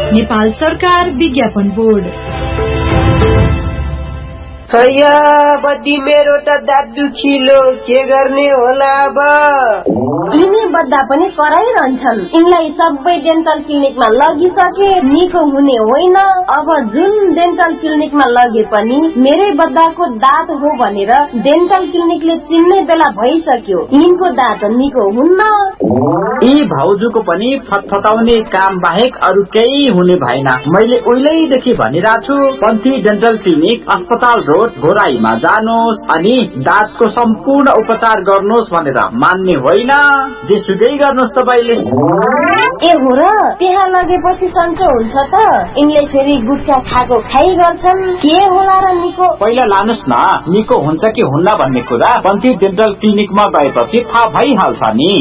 नेपाल सरकार विज्ञापन बोर्ड। हैया बद्दी मेरो त दाँत दुखिलो के गर्ने होला अब। यिनी बद्दा पनि कराइरहन्छन्। यिनलाई सबै डेन्टल क्लिनिकमा लगिसके निको हुने होइन। अब जुन डेन्टल क्लिनिकमा लगे पनि मेरै बद्दाको दाँत हो भनेर डेन्टल क्लिनिकले चिन्ने बेला भइसक्यो। यिनको दाँत निको हुन्न। यी भाउजूको पनि फतफताउने काम बाहेक अरू केही हुने भएन। मैले उहिलेदेखि भनिरहेको छु पन्थी डेन्टल क्लिनिक अस्पताल रोड घोराईमा जानुहोस् अनि दाँतको सम्पूर्ण उपचार गर्नुहोस् भनेर मान्ने होइन। जेसुकै गर्नुहोस् तपाईले। ए हो र त्यहाँ लगेपछि सन्चो हुन्छ त। यिनले फेरि गुटखा खाएको खाइ गर्छन्। के होला र निको? पहिला लानुहोस् न निको हुन्छ कि हुन्न भन्ने कुरा पन्थी डेन्टल क्लिनिकमा गएपछि थाहा भइहाल्छ नि।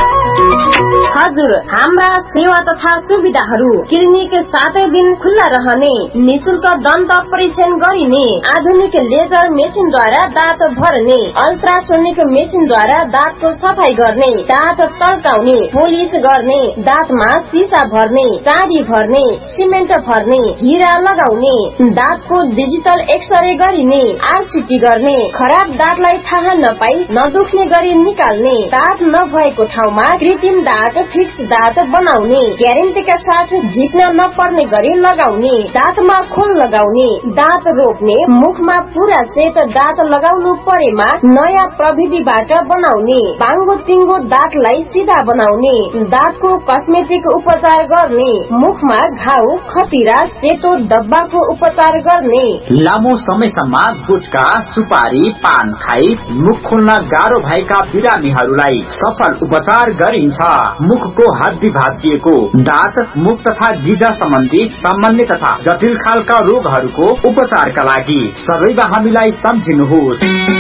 हजुर, हाम्रा सेवा तथा सुविधाहरू क्लिनिक 7 दिन खुल्ला रहने, निशुल्क दन्त परीक्षण गरिने, आधुनिक लेजर मेसिनद्वारा दाँत भर्ने, अल्ट्रासोनिक मेसिनद्वारा दाँतको सफाई गर्ने, दाँत तर्काउने, पोलिस गर्ने, दाँतमा सिसा भर्ने, चाँदी भर्ने, सिमेन्ट भर्ने, हिरा लगाउने, दाँतको डिजिटल एक्सरे गरिने, आरसिटी गर्ने, खराब दाँतलाई थाहा नपाई नदुख्ने गरी निकाल्ने, दाँत नभएको ठाउँमा कृत्रिम दाँत फिक्स दाँत बनाउने, ग्यारेन्टीका साथ झिक्न नपर्ने गरी लगाउने, दाँतमा खोल लगाउने, दाँत रोप्ने, मुखमा पूरा सेट दाँत लगाउनु परेमा नयाँ प्रविधिबाट बनाउने, बाङ्गो टिङ्गो दाँतलाई सिधा बनाउने, दाँतको कस्मेटिक उपचार गर्ने, मुखमा घाउ खतिरा सेतो डब्बाको उपचार गर्ने। लामो समयसम्म गुटखा सुपारी पान खाई मुख खोल्न गाह्रो भएका बिरामीहरूलाई सफल उपचार गरिन्छ। मुखको हड्डी भाँचिएको, दाँत मुख तथा गिजा सम्बन्धी सामान्य तथा जटिल खालका रोगहरूको उपचारका लागि सबैमा हामीलाई सम्झिनुहोस्।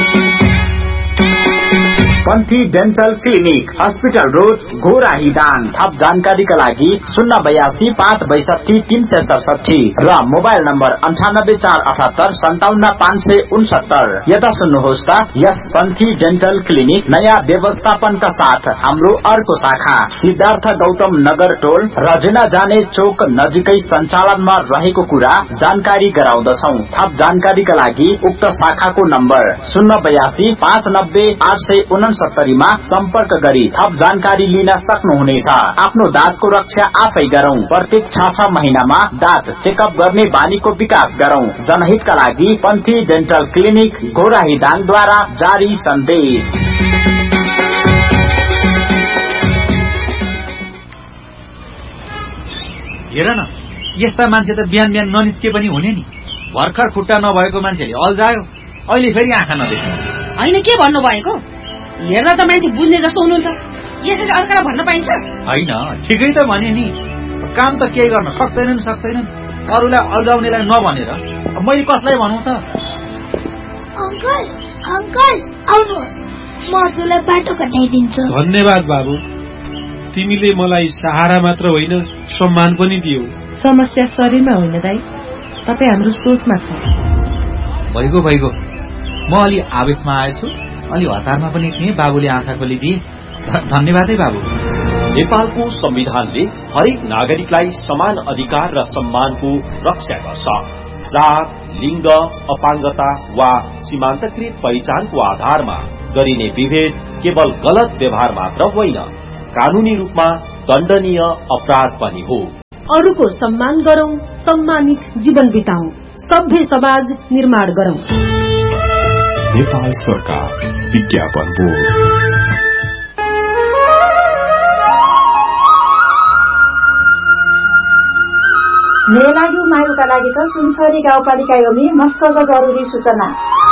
पन्थी dental clinic hospital road Ghorahi Dang. थप जानकारीका लागि 082 562 367 र मोबाइल नम्बर 98 478 57 569। यता सुन्नुहोस् त, यस पन्थी डेन्टल क्लिनिक नयाँ व्यवस्थापनका साथ हाम्रो अर्को शाखा सिद्धार्थ गौतम नगर टोल रजना जाने चोक नजिकै सञ्चालनमा रहेको कुरा जानकारी गराउँदछौ। थप जानकारीका लागि उक्त शाखाको नम्बर 082 590 869 मा सम्पर्क गरी थप जानकारी लिन सक्नुहुनेछ। आफ्नो दाँतको रक्षा आफै गरौं। प्रत्येक 6 महिनामा दाँत चेकअप गर्ने बानीको विकास गरौं। जनहितका लागि पन्थी डेन्टल क्लिनिक घोराही दाङद्वारा जारी सन्देश। हेर न, यस्ता मान्छे त बिहान बिहान ननिस्के पनि हुने नि। भर्खर खुट्टा नभएको मान्छेले अल्झायो, अहिले फेरि आँखा नदेख्ने। होइन, के भन्नु भएको? हेर्दा त मान्छे बुझ्ने जस्तो हुनुहुन्छ। यसरी अर्कालाई भन्न पाइन्छ? होइन, ठिकै त भने नि। काम त केही गर्न सक्दैनन्। अरूलाई अल्झाउनेलाई नभनेर मैले कसलाई भनौँ त? अंकल आउनुहोस्, म हजुरलाई बाटो कटाइदिन्छु। धन्यवाद बाबु, तिमीले मलाई सहारा मात्र होइन सम्मान पनि दियौ। समस्या शरीरमा होइन दाइ, तपाईँ हाम्रो सोचमा छ। भइगयो, म अलि आवेशमा आएछु, अलि हतारमा पनि थिएँ। बाबुले आँखा खोलिदिए, धन्यवाद है बाबु। नेपालको संविधानले हरेक नागरिकलाई समान अधिकार र सम्मानको रक्षा गर्छ। जात, लिङ्ग, अपाङ्गता वा सीमान्तकृत पहिचानको आधारमा गरिने विभेद केवल गलत व्यवहार मात्र होइन, कानूनी रूपमा दण्डनीय अपराध पनि हो। अरूको सम्मान गरौं, सम्मानित जीवन बिताउँ, सभ्य समाज निर्माण गरौं। नेपाल सरकार विज्ञापन बोर्ड। मेलायु मायुका लागि त सुनसरी गाउँपालिका योमी मस्त जरुरी सूचना।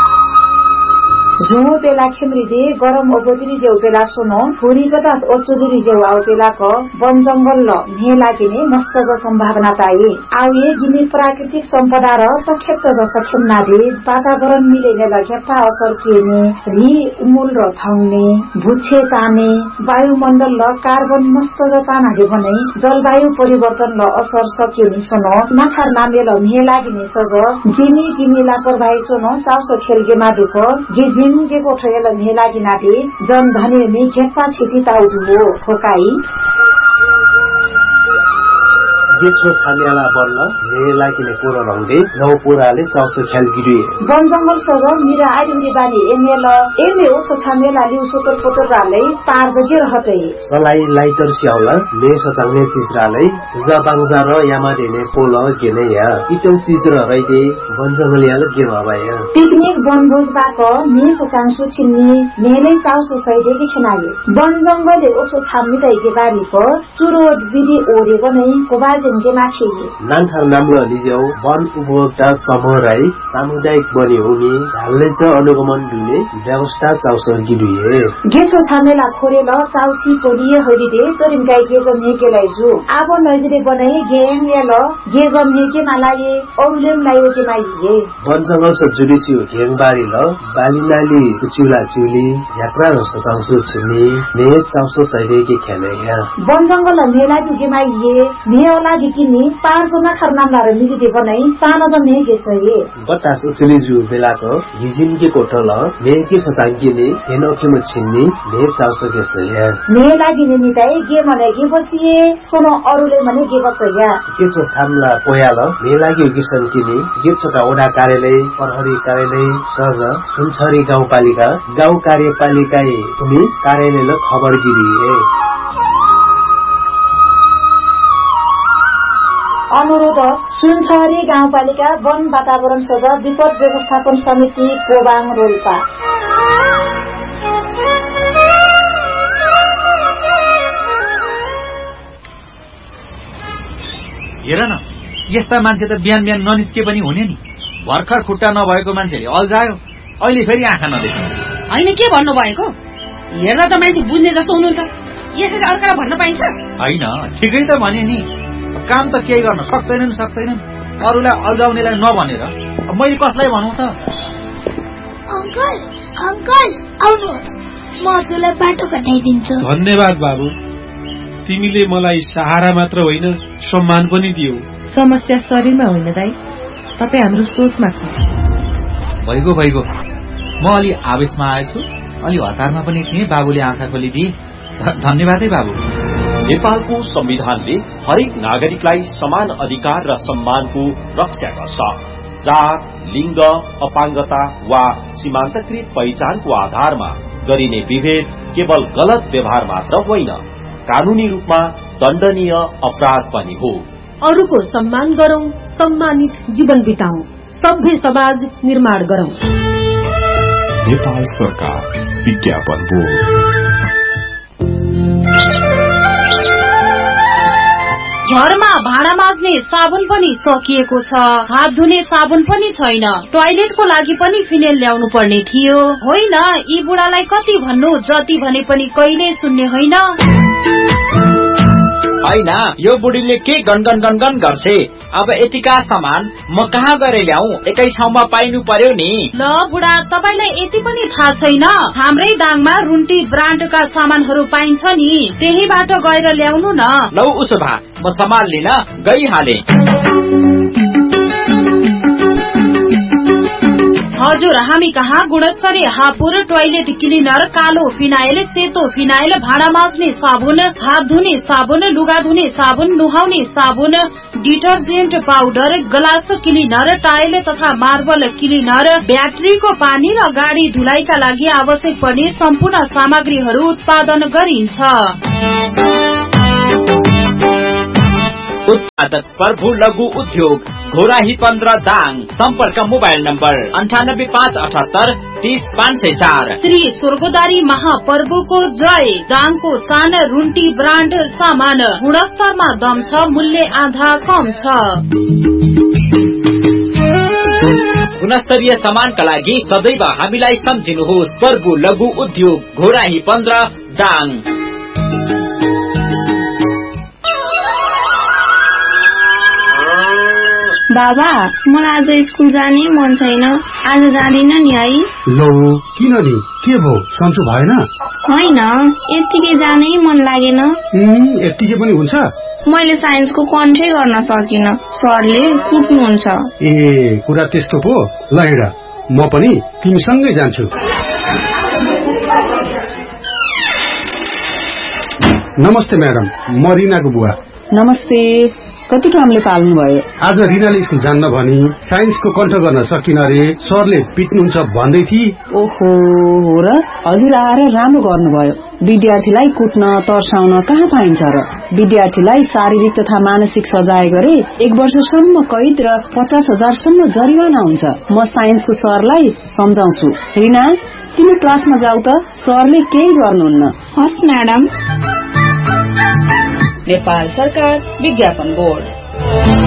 झुमो पेला खेम्रिदे गरम ओबोदरी जेउ पेला सोनो भूरी बतास ओचुदुरी जेउ आउ पेला क वन जंगल ल ने लागिने मस्त ज सम्भावना ताई आउ ये गिने प्राकृतिक सम्पदा र तखेत ज सखेमना दे वातावरण मिलेने ल घेप्पा असर केने रि उमुल र थाउने भुछे ताने वायुमण्डल ल कार्बन मस्त ज तानाले बनै जलवायु परिवर्तन ल असर सक्यो नि सोनो नाखार नामे ल ने लागिने सज जिमी गिमी लापरवाही सोनो चाउसो खेलगे मादुक गिज के कोठेल मेलागी नाटे जन धने में घेप्पा छिटी ताउदु हो खोकाई गेछो छामेला बल्ल मेला किने पोरो रंगे नौ पोराले चाउसो ख्याल गिरी वन जंगल सग मिरा आइरी बानी एमेल एमे ओसो छामेला लिउ सोतर पोतर राले पार जगे रहते सलाई लाइटर सियाउला ले सचाउने चिजराले जबाङजा र यामादेने पोल गेने या इटौ चिज र रैदे वन जंगल याले के भबाया पिकनिक बनभोज बाको ने सचाङसु छिन्नी नेले चाउसो सैदेकी खनाले वन जंगलले ओसो छाम्नी दैके बारीको चुरो विधि ओरे बनै कोबाजेन के माछे नानथार नामलो लिजौ वन उपभोक्ता समूह राई सामुदायिक बनी हुने ढालले च अनुगमन दुले व्यवस्था चाउसो गिडुए गेछो छामेला खोरेल चाउसी कोरिए हरिदे तरिम गाई गेजम हेकेलाई जु आब नजिरे बनै गेम याल गेजम हेके मालाये औलेम लायो के माइए वन जंगल स जुडिसी गेम बारी ल बालिनाली कुचिला चिली यात्रा र सताउसो छिनी ने चाउसो सैदे के खेले या वन जंगल मेला दुगे माइए मेला दिकिनी 5 जना खरनाम लारे मिली दे बनै सानो जन ने गेसए बतास उचली जु बेलाको हिजिम के कोठल ने के सतांगिने हेनोखे म छिन्नी ने चाउसो गेसए मेला दिने निताई गे मने गे बचिए सोनो अरुले मने गे बचया केचो छामला पोयाल मेला गे किसन किनी गेचोका ओडा कार्यालय प्रहरी कार्यालय सज सुनछरी गाउँपालिका गाउँ कार्यपालिका भूमि कार्यालय खबर गिरिए अनुरोध सुनछरी गाउँपालिका वन वातावरण सज विपद व्यवस्थापन समिति कोबाङ रोल्पा हेर न यस्ता मान्छे त बिहान बिहान ननिस्के पनि हुने नि भर्खर खुट्टा नभएको मान्छेले अल्झायो अहिले फेरि आँखा नदेख्छ होइन के भन्नु भएको हेर्दा त मान्छे बुझ्ने जस्तो हुनुहुन्छ यसरी अर्कालाई भन्न पाइन्छ होइन ठिकै त भने नि काम त केही गर्न सक्दैनन् अरूलाई अल्झाउनेलाई नभनेर मैले कसलाई भनौँ त अंकल आउनुहोस् म हजुरलाई बाटो कटाइदिन्छु धन्यवाद बाबु तिमीले मलाई सहारा मात्र होइन सम्मान पनि दियौ समस्या शरीरमा होइन दाइ तपाई हाम्रो सोचमा छ भइगो म अलि आवेशमा आएछु अलि हतारमा पनि थिएँ बाबुले आँखा खोलिदिए धन्यवादै बाबु नेपालको संविधानले हरेक नागरिकलाई समान अधिकार र सम्मानको रक्षा गर्छ जात लिंग अपाङ्गता वा सीमान्तकृत पहिचानको आधारमा गरिने विभेद केवल गलत व्यवहार मात्र होइन कानूनी रूपमा दण्डनीय अपराध पनि हो अरूको सम्मान गरौं सम्मानित जीवन बिताऊ सभ्य समाज निर्माण गरौं नेपाल सरकार विज्ञापन बोर्ड घरमा भाँडा माझ्ने साबुन पनि सकिएको छ हात धुने साबुन पनि छैन टोयलेटको लागि पनि फिनेल ल्याउनु पर्ने थियो होइन यी बुढालाई कति भन्नु जति भने पनि कहिले सुन्ने होइन यो बुढीले के गनगन गर्छे अब यतिका सामान म कहाँ गएर ल्याऊ एकै ठाउँमा पाइनु पर्यो नि ल बुढा तपाईलाई यति पनि थाहा छैन हाम्रै दाङमा रुन्टी ब्रान्डका सामानहरू पाइन्छ नि त्यहीबाट गएर ल्याउनु न लौ उसो भा म सामान लिन गइहाले हजुर हामी कहाँ गुणस्तरीय हापुर टोयलेट क्लिनर कालो फिनाइल सेतो फिनाइल भाँडा माझ्ने साबुन हात धुने साबुन लुगा धुने साबुन नुहाउने साबुन detergent powder glass cleaner tile तथा मार्बल क्लिनर ब्याट्रीको पानी र गाडी धुलाइका लागि आवश्यक पर्ने सम्पूर्ण सामग्रीहरू उत्पादन गरिन्छ उत्पादक प्रभु लघु उद्योग घोराही 15 दाङ सम्पर्क मोबाइल नम्बर 9858730504 श्री स्वर्गदारी महापर्वको जय दाङको साना रुन्टी ब्रान्ड सामान गुणस्तरमा दम छ मूल्य आधा कम छ गुणस्तरीय सामानका लागि सदैव हामीलाई सम्झिनुहोस् प्रभु लघु उद्योग घोराही 15 दाङ बाबा मलाई आज स्कुल जाने मन छैन आज जाँदिन नि है लो किन नि के भो सन्चो भएन होइन यतिकै जानै मन लागेन यतिकै पनि हुन्छ मैले साइन्सको कन्ठै गर्न सकिन सरले कुट्नुहुन्छ ए कुरा त्यस्तो पो ल हिँड म पनि तिमीसँगै जान्छु नमस्ते म्याडम म रिनाको बुवा नमस्ते कति कामले पाल्नु भयो? आज रिनाले स्कुल जान्न भनी साइन्सको कन्ठ गर्न सकिन रे, सरले पिट्नुहुन्छ भन्दै थिए। ओहो हो र, हजुर आएर राम्रो गर्नुभयो। विद्यार्थीलाई कुट्न तर्साउन कहाँ पाइन्छ र? विद्यार्थीलाई शारीरिक तथा मानसिक सजाय गरे 1 वर्षसम्म कैद र 50,000 सम्म जरिवाना हुन्छ। म साइन्सको सरलाई सम्झाउँछु। रिना, तिमी क्लासमा जाऊ त, सरले केही गर्नुहुन्न। हस् म्याडम। नेपाल सरकार विज्ञापन बोर्ड।